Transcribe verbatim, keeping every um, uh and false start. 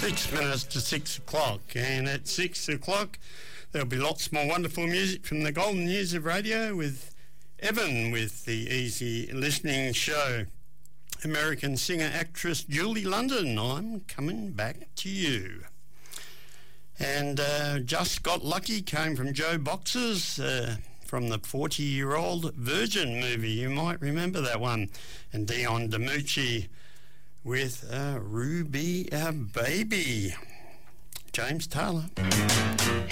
Six minutes to six o'clock, and at six o'clock there'll be lots more wonderful music from the golden years of radio with Evan with the Easy Listening Show. American singer-actress Julie London, I'm coming back to you. And uh, Just Got Lucky came from Joe Boxers, uh, from the forty-year-old Virgin movie. You might remember that one. And Dion DiMucci with uh, Ruby uh, Baby. James Taylor.